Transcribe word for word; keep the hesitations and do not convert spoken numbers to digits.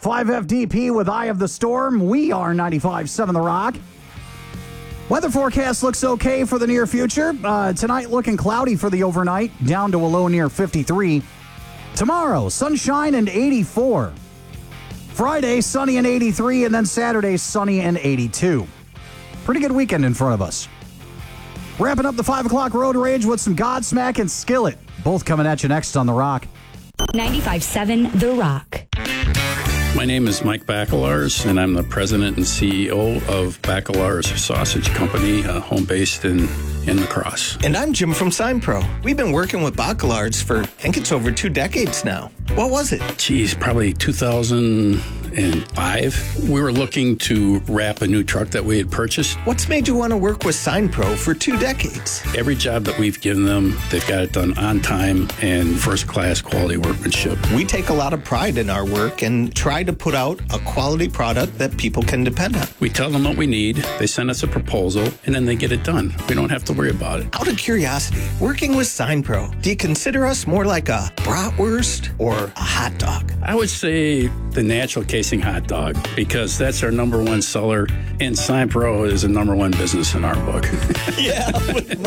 five F D P with Eye of the Storm. We are ninety-five point seven The Rock. Weather forecast looks okay for the near future. Uh, tonight looking cloudy for the overnight, down to a low near fifty-three. Tomorrow, sunshine and eighty-four. Friday, sunny and eighty-three, and then Saturday, sunny and eighty-two. Pretty good weekend in front of us. Wrapping up the five o'clock Road Rage with some Godsmack and Skillet. Both coming at you next on The Rock. ninety-five point seven The Rock. My name is Mike Bacalars, and I'm the president and C E O of Bacalars Sausage Company, uh, home based in, in La Crosse. And I'm Jim from SignPro. We've been working with Bacalars for, I think it's over two decades now. What was it? Geez, probably two thousand five. We were looking to wrap a new truck that we had purchased. What's made you want to work with SignPro for two decades? Every job that we've given them, they've got it done on time and first-class quality workmanship. We take a lot of pride in our work and try to put out a quality product that people can depend on. We tell them what we need, they send us a proposal, and then they get it done. We don't have to worry about it. Out of curiosity, working with SignPro, do you consider us more like a bratwurst or a hot dog? I would say the natural casing hot dog, because that's our number one seller, and SignPro is a number one business in our book. Yeah,